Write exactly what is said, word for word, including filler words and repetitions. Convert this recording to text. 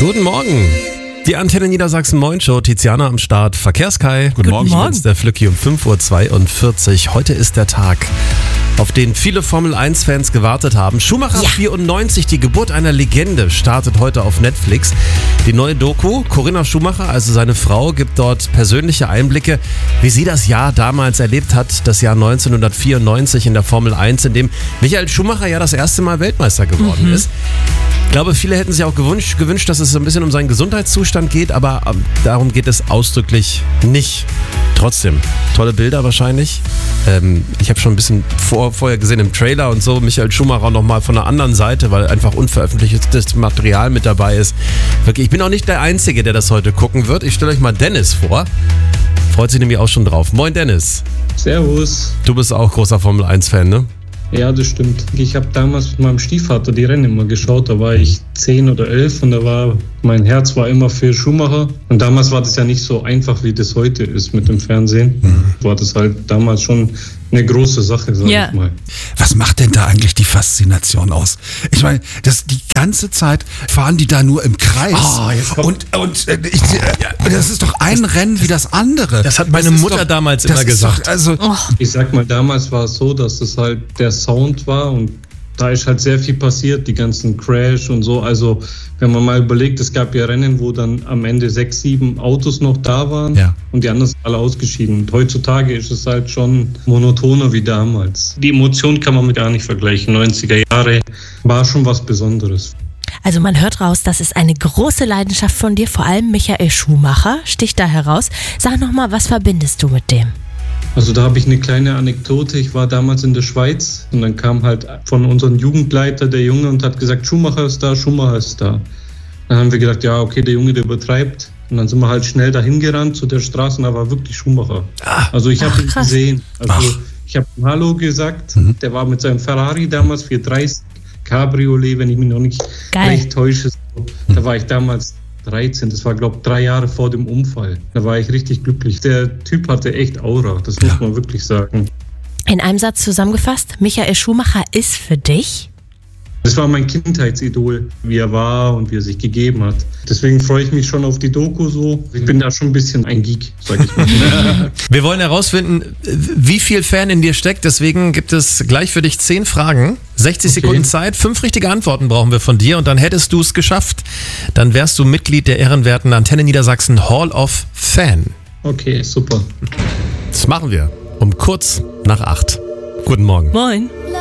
Guten Morgen. Die Antenne Niedersachsen Moin Show, Tiziana am Start, Verkehrskai. Guten Morgen. Ich bin's, der Flücki um fünf Uhr zweiundvierzig. Heute ist der Tag, auf den viele Formel eins Fans gewartet haben. Schumacher ja. vierundneunzig, die Geburt einer Legende, startet heute auf Netflix. Die neue Doku, Corinna Schumacher, also seine Frau, gibt dort persönliche Einblicke, wie sie das Jahr damals erlebt hat, das Jahr neunzehnhundertvierundneunzig in der Formel eins, in dem Michael Schumacher ja das erste Mal Weltmeister geworden mhm. ist. Ich glaube, viele hätten sich auch gewünscht, gewünscht, dass es so ein bisschen um seinen Gesundheitszustand geht, aber ähm, darum geht es ausdrücklich nicht. Trotzdem, tolle Bilder wahrscheinlich. Ähm, ich habe schon ein bisschen vor, vorher gesehen im Trailer und so, Michael Schumacher nochmal von der anderen Seite, weil einfach unveröffentlichtes Material mit dabei ist. Wirklich, ich bin auch nicht der Einzige, der das heute gucken wird. Ich stelle euch mal Dennis vor. Freut sich nämlich auch schon drauf. Moin Dennis. Servus. Du bist auch großer Formel eins Fan, ne? Ja, das stimmt. Ich habe damals mit meinem Stiefvater die Rennen immer geschaut. Da war ich zehn oder elf und da war mein Herz war immer für Schumacher. Und damals war das ja nicht so einfach, wie das heute ist mit dem Fernsehen. Mhm. War das halt damals schon eine große Sache, sag ja. ich mal. Was macht denn da eigentlich die Faszination aus? Ich meine, das die ganze Zeit fahren die da nur im Kreis. Oh, jetzt und und äh, ich, äh, das ist doch ein Rennen wie das andere. Das hat meine das Mutter doch, damals immer gesagt. Doch, also oh. Ich sag mal, damals war es so, dass es halt der Sound war und da ist halt sehr viel passiert, die ganzen Crash und so. Also wenn man mal überlegt, es gab ja Rennen, wo dann am Ende sechs, sieben Autos noch da waren ja. und die anderen sind alle ausgeschieden. Und heutzutage ist es halt schon monotoner wie damals. Die Emotion kann man mit gar nicht vergleichen. neunziger Jahre war schon was Besonderes. Also man hört raus, das ist eine große Leidenschaft von dir, vor allem Michael Schumacher sticht da heraus. Sag nochmal, was verbindest du mit dem? Also da habe ich eine kleine Anekdote. Ich war damals in der Schweiz und dann kam halt von unserem Jugendleiter der Junge und hat gesagt, Schumacher ist da, Schumacher ist da. Dann haben wir gedacht, ja okay, der Junge, der übertreibt. Und dann sind wir halt schnell dahin gerannt zu der Straße und da war wirklich Schumacher. Also ich habe ihn gesehen. Also Ach. ich habe ihm Hallo gesagt. Mhm. Der war mit seinem Ferrari damals vierhundertdreißig Cabriolet, wenn ich mich noch nicht Geil. recht täusche. Da war ich damals dreizehn, das war glaube ich drei Jahre vor dem Unfall. Da war ich richtig glücklich. Der Typ hatte echt Aura, das muss ja. man wirklich sagen. In einem Satz zusammengefasst, Michael Schumacher ist für dich? Das war mein Kindheitsidol, wie er war und wie er sich gegeben hat. Deswegen freue ich mich schon auf die Doku so. Ich bin da schon ein bisschen ein Geek, sag ich mal. Wir wollen herausfinden, wie viel Fan in dir steckt. Deswegen gibt es gleich für dich zehn Fragen. sechzig okay. Sekunden Zeit, fünf richtige Antworten brauchen wir von dir und dann hättest du es geschafft. Dann wärst du Mitglied der ehrenwerten Antenne Niedersachsen Hall of Fan. Okay, super. Das machen wir um kurz nach acht. Guten Morgen. Moin.